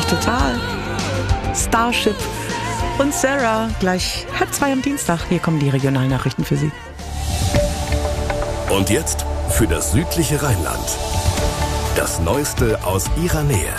total. Starship und Sarah, gleich 1:30 am Dienstag. Hier kommen die Regionalnachrichten für Sie. Und jetzt für das südliche Rheinland. Das Neueste aus Ihrer Nähe.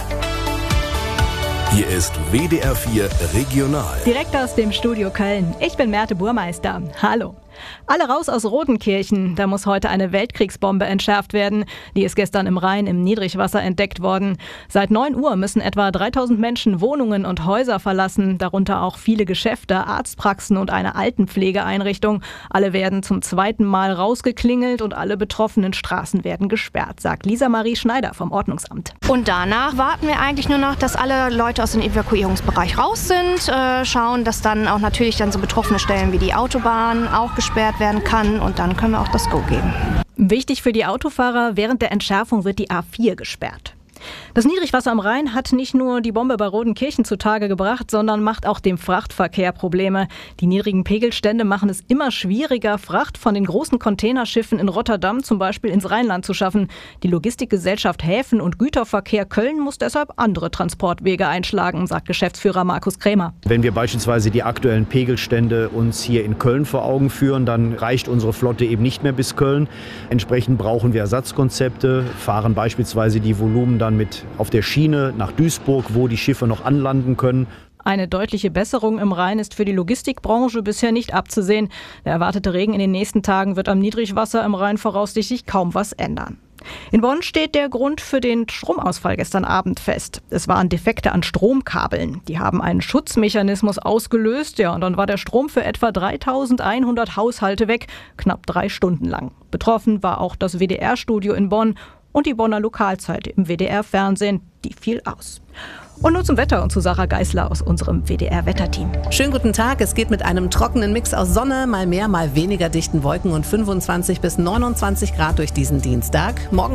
Hier ist WDR 4 Regional. Direkt aus dem Studio Köln. Ich bin Merte Burmeister. Hallo. Alle raus aus Rodenkirchen. Da muss heute eine Weltkriegsbombe entschärft werden. Die ist gestern im Rhein im Niedrigwasser entdeckt worden. Seit 9 Uhr müssen etwa 3000 Menschen Wohnungen und Häuser verlassen. Darunter auch viele Geschäfte, Arztpraxen und eine Altenpflegeeinrichtung. Alle werden zum 2. Mal rausgeklingelt und alle betroffenen Straßen werden gesperrt, sagt Lisa Marie Schneider vom Ordnungsamt. Und danach warten wir eigentlich nur noch, dass alle Leute aus dem Evakuierungsbereich raus sind. Schauen, dass dann auch natürlich dann so betroffene Stellen wie die Autobahn auch gesperrt werden kann und dann können wir auch das Go geben. Wichtig für die Autofahrer, während der Entschärfung wird die A4 gesperrt. Das Niedrigwasser am Rhein hat nicht nur die Bombe bei Rodenkirchen zutage gebracht, sondern macht auch dem Frachtverkehr Probleme. Die niedrigen Pegelstände machen es immer schwieriger, Fracht von den großen Containerschiffen in Rotterdam zum Beispiel ins Rheinland zu schaffen. Die Logistikgesellschaft Häfen und Güterverkehr Köln muss deshalb andere Transportwege einschlagen, sagt Geschäftsführer Markus Krämer. Wenn wir beispielsweise die aktuellen Pegelstände uns hier in Köln vor Augen führen, dann reicht unsere Flotte eben nicht mehr bis Köln. Entsprechend brauchen wir Ersatzkonzepte, fahren beispielsweise die Volumen dann mit auf der Schiene nach Duisburg, wo die Schiffe noch anlanden können. Eine deutliche Besserung im Rhein ist für die Logistikbranche bisher nicht abzusehen. Der erwartete Regen in den nächsten Tagen wird am Niedrigwasser im Rhein voraussichtlich kaum was ändern. In Bonn steht der Grund für den Stromausfall gestern Abend fest. Es waren Defekte an Stromkabeln. Die haben einen Schutzmechanismus ausgelöst. Und dann war der Strom für etwa 3100 Haushalte weg, knapp 3 Stunden lang. Betroffen war auch das WDR-Studio in Bonn und die Bonner Lokalzeit im WDR-Fernsehen. Die fiel aus. Und nun zum Wetter und zu Sarah Geisler aus unserem WDR-Wetterteam. Schönen guten Tag. Es geht mit einem trockenen Mix aus Sonne, mal mehr, mal weniger dichten Wolken und 25 bis 29 Grad durch diesen Dienstag. Morgen